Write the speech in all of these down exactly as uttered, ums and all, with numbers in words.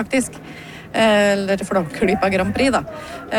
faktisk. Eller Flåklypa Grand Prix da.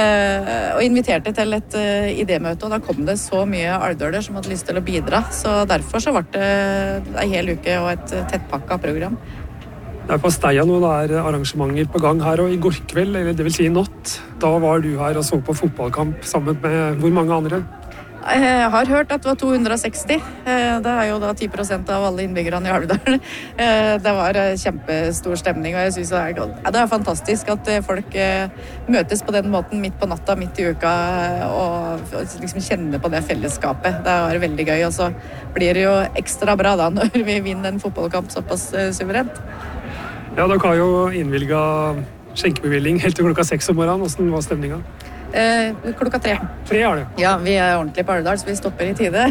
Og inviterte til et idémøte, og da kom det så mye alvdøler som hadde lyst til å bidra. Så derfor så ble det en hel uke og et tettpakket program. Det er på Steia nå, det er arrangementer på gang her, og i går kveld, eller det vil si i natt, da var du her og så på fotballkamp sammen med hvor mange andre? Jeg har hørt at det var to hundre og seksti. Det er jo da ti prosent av alle innbyggerne i Alvdal. Det var kjempestor stemning, og jeg synes det er, det er fantastisk at folk møtes på den måten midt på natta, midt i uka, og liksom kjenner på det fellesskapet. Det er veldig gøy, og så blir det jo ekstra bra da når vi vinner en fotballkamp såpass suverent. Ja, dere har jo innvilget skjenkebevilling helt til klokka seks om morgenen. Hvordan var stemningen? Eh, klokka tre. Tre er det? Ja, vi er ordentlig på Alvdal, så vi stopper i tide.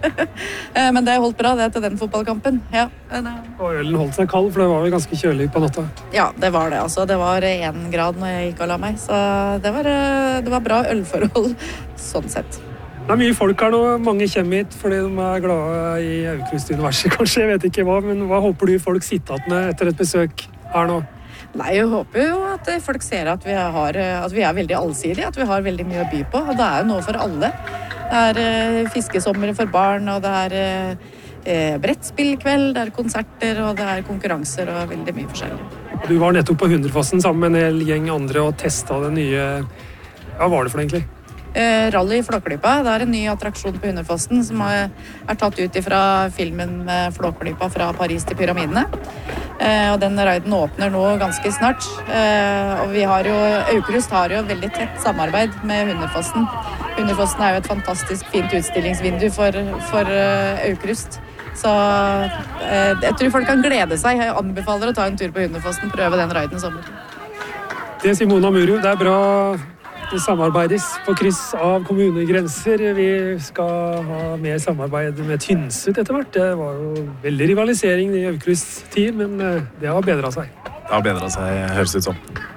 Men det holdt bra, det til den fotballkampen. Ja. Og ølen holdt seg kald, for det var jo ganske kjølig på natta. Ja, det var det. Altså, det var én grad når jeg gikk og la meg, så det var, det var bra ølforhold, sånn sett. Det er mye folk her nå, mange kommer hit fordi de er glade i Aukrust-universet, kanskje, jeg vet ikke hva, men hva håper du folk sitter igjen med etter et besøk her nå? Nei, jeg håper jo at folk ser at vi, har, at vi er veldig allsidige, at vi har veldig mye å by på, og det er jo noe for alle. Det er fiskesommer for barn, og det er eh, brettspillkveld, det er konserter, og det er konkurranser, og veldig mye forskjellig. Du var nettopp på Hunderfossen sammen med en hel gjeng andre og testet det nye. Hva var det for egentlig? Eh, Rally Flåklypa, det er en ny attraksjon på Hunderfossen som er, er tatt ut fra filmen med Flåklypa fra Paris til pyramidene. Eh, og den reiden åpner nå ganske snart. Eh, og vi har jo, Aukrust har jo veldig tett samarbeid med Hunderfossen. Hunderfossen er jo et fantastisk fint utstillingsvindu for, for uh, Aukrust. Så eh, jeg tror folk kan glede seg. Jeg anbefaler å ta en tur på Hunderfossen, prøve den reiden i sommer. Det sier Mona Muru, det er bra. Det samarbeides på kryss av kommunegrenser. Vi skal ha mer samarbeid med Tynset etter hvert. Det var jo veldig rivalisering i Aukrust tid, men det har bedret seg. Det har bedret seg, høres ut som.